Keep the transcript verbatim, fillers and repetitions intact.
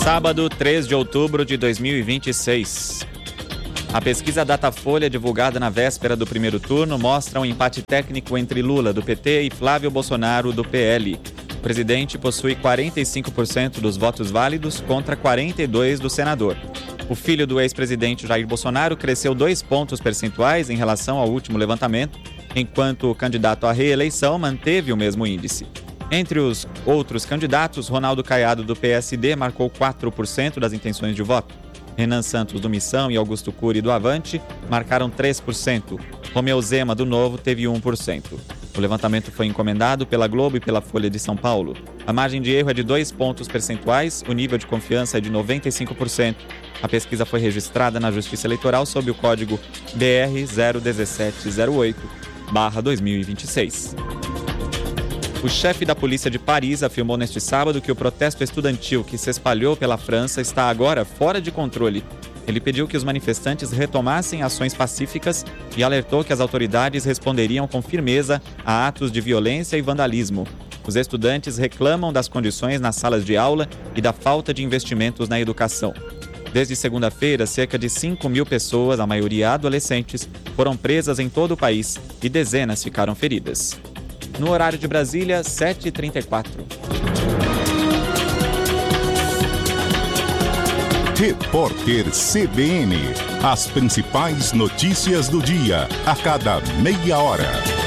Sábado, três de outubro de dois mil e vinte e seis. A pesquisa Datafolha, divulgada na véspera do primeiro turno, mostra um empate técnico entre Lula, do P T, e Flávio Bolsonaro, do P L. O presidente possui quarenta e cinco por cento dos votos válidos contra quarenta e dois por cento do senador. O filho do ex-presidente Jair Bolsonaro cresceu dois pontos percentuais em relação ao último levantamento, enquanto o candidato à reeleição manteve o mesmo índice. Entre os outros candidatos, Ronaldo Caiado, do P S D, marcou quatro por cento das intenções de voto. Renan Santos, do Missão, e Augusto Cury, do Avante, marcaram três por cento. Romeu Zema, do Novo, teve um por cento. O levantamento foi encomendado pela Globo e pela Folha de São Paulo. A margem de erro é de dois pontos percentuais, o nível de confiança é de noventa e cinco por cento. A pesquisa foi registrada na Justiça Eleitoral sob o código B R zero um sete zero oito barra dois mil e vinte e seis. O chefe da polícia de Paris afirmou neste sábado que o protesto estudantil que se espalhou pela França está agora fora de controle. Ele pediu que os manifestantes retomassem ações pacíficas e alertou que as autoridades responderiam com firmeza a atos de violência e vandalismo. Os estudantes reclamam das condições nas salas de aula e da falta de investimentos na educação. Desde segunda-feira, cerca de cinco mil pessoas, a maioria adolescentes, foram presas em todo o país e dezenas ficaram feridas. No horário de Brasília, sete e trinta e quatro. Repórter C B N. As principais notícias do dia, a cada meia hora.